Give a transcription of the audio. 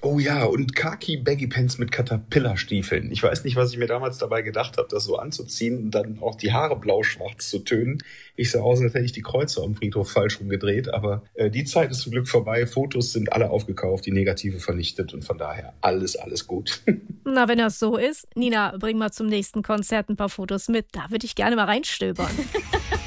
Oh ja, und Khaki-Baggy-Pants mit Caterpillar-Stiefeln. Ich weiß nicht, was ich mir damals dabei gedacht habe, das so anzuziehen und dann auch die Haare blau-schwarz zu tönen. Ich sah aus, als hätte ich die Kreuze am Friedhof falsch rumgedreht, aber die Zeit ist zum Glück vorbei. Fotos sind alle aufgekauft, die Negative vernichtet und von daher alles gut. Na, wenn das so ist, Nina, bring mal zum nächsten Konzert ein paar Fotos mit. Da würde ich gerne mal reinstöbern.